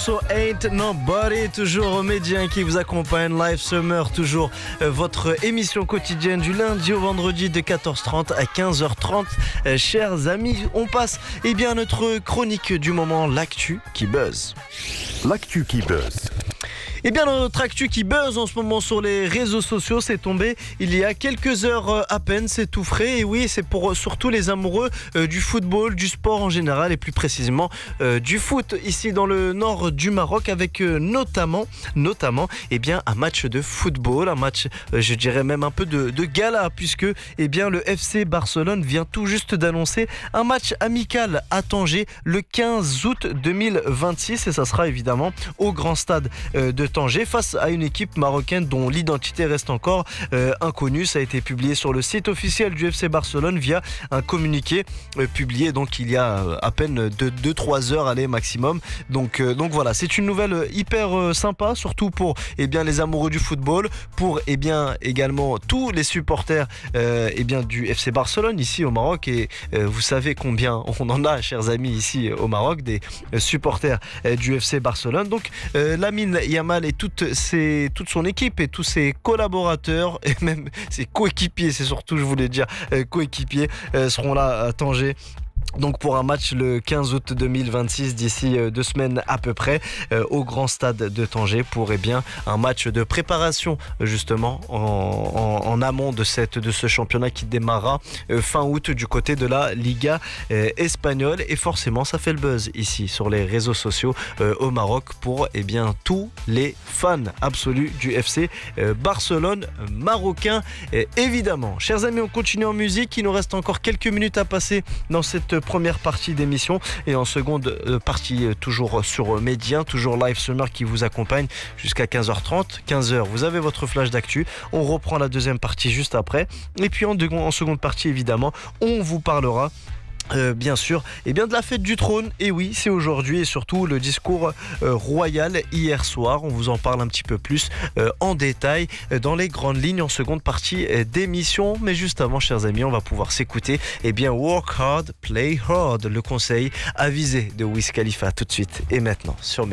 morceau Ain't Nobody, toujours Médien qui vous accompagne, Live Summer, toujours votre émission quotidienne du lundi au vendredi de 14h30 à 15h30. Chers amis, on passe à notre chronique du moment, l'actu qui buzz. L'actu qui buzz. Notre actu qui buzz en ce moment sur les réseaux sociaux, c'est tombé il y a quelques heures à peine, c'est tout frais. Et oui, c'est pour surtout les amoureux du football, du sport en général et plus précisément du foot ici dans le nord du Maroc avec notamment un match de football, un match je dirais même un peu de gala puisque le FC Barcelone vient tout juste d'annoncer un match amical à Tanger le 15 août 2026 et ça sera évidemment au grand stade de Tanger face à une équipe marocaine dont l'identité reste encore inconnue. Ça a été publié sur le site officiel du FC Barcelone via un communiqué publié donc il y a à peine 2-3 heures maximum. Donc voilà, c'est une nouvelle hyper sympa, surtout pour les amoureux du football, pour également tous les supporters du FC Barcelone ici au Maroc. Et vous savez combien on en a, chers amis, ici au Maroc, des supporters du FC Barcelone. Donc Lamine Yamal et toute son équipe et tous ses collaborateurs et même ses coéquipiers, c'est surtout, je voulais dire coéquipiers, seront là à Tanger. Donc pour un match le 15 août 2026 d'ici 2 semaines à peu près au grand stade de Tanger pour un match de préparation justement en amont de ce championnat qui démarrera fin août du côté de la Liga espagnole. Et forcément ça fait le buzz ici sur les réseaux sociaux au Maroc pour tous les fans absolus du FC Barcelone marocain évidemment. Chers amis, on continue en musique, il nous reste encore quelques minutes à passer dans cette première partie d'émission et en seconde partie toujours sur Médien, toujours Live Summer qui vous accompagne jusqu'à 15h30. 15h, vous avez votre flash d'actu. On reprend la deuxième partie juste après. Et puis en seconde partie, évidemment, on vous parlera bien sûr de la fête du trône. Et oui, c'est aujourd'hui et surtout le discours royal hier soir. On vous en parle un petit peu plus en détail dans les grandes lignes en seconde partie d'émission. Mais juste avant, chers amis, on va pouvoir s'écouter Work Hard, Play Hard, le conseil avisé de Wiz Khalifa tout de suite et maintenant sur